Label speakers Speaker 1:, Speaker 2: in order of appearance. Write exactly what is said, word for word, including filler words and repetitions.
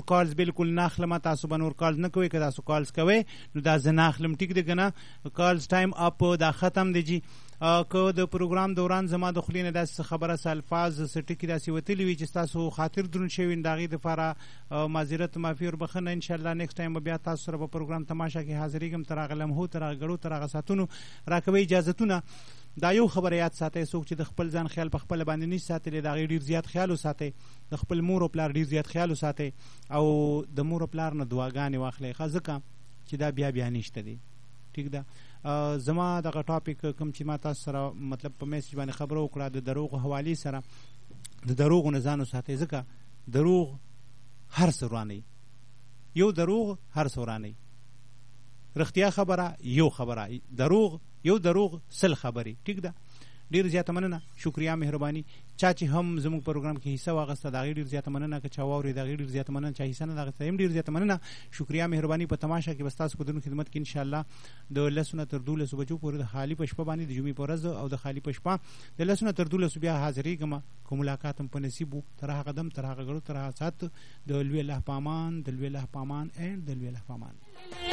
Speaker 1: کالز بالکل نه اخلم، تاسو به نور کالز نه کوئ. که تاسو کالز کوئ نو دا زه نه اخلم. ټیک دی که نه؟ کالز ټایم اپ، دا ختم دی جی. که د پروګرام دوران زما د خولې نه داسې خبره څه الفاظ څه ټکي داسې وتلي وي چې ستاسو خاطر دروند شوي، د هغې دپاره معذرت، معافي ور بخښنه. انشاءالله نیکسټ ټایم به بیا تاسو سره په پروګرام تماشا کې حاضرېږم. تر هغه لمحو، تر هغه ګړو، تر هغه ساعتونو راکوئ اجازتونه. دا یو خبره یاد ساتئ، څوک چې د خپل ځان خیال په خپله باندې نشي ساتلی، د هغې ډېر زیات خیال وساتئ. د خپل مور او پلار ډېر زیات خیال وساتئ، او د مور او پلار نه دعاګانې واخلئ، ښه، ځکه چې دا بیا بیا نشته دی. ټیک ده؟ زما دغه ټاپک کوم چې ما تاسو سره مطلب په میسج باندې خبره وکړه د دروغو حوالې سره، د دروغو نه ځان وساتئ، ځکه دروغ هر څه ورانوي. یو دروغ هر څه ورانوي. رښتیا خبره یو خبره، دروغ یو دروغ سل خبرې. ټیک ده؟ ډېر زیاته مننه، شکریا، مهرباني. چا چې هم زموږ پروګرام کې حصه واخیسته د هغې ډېر زیاته مننه. که چا واورېد د هغې ډېر زیاته مننه. چا حصه نه ده اخیسته هم ډېر زیاته مننه، شکریا، مهرباني. په تماشا کې به ستاسو په درون خدمت کې انشاءالله د لسو نه تر دولسو بجو پورې د خالي په شپه باندې د جمعې په ورځ او د خالي په شپه د لسو نه تر دولسو بیا حاضرېږم. که ملاقات هم په نصیب و، تر هغه دم، تر هغه ګړو، تر هغه ساعت، د لوی الله په امان، د لوی الله په امان، اینډ د لوی الله په امان.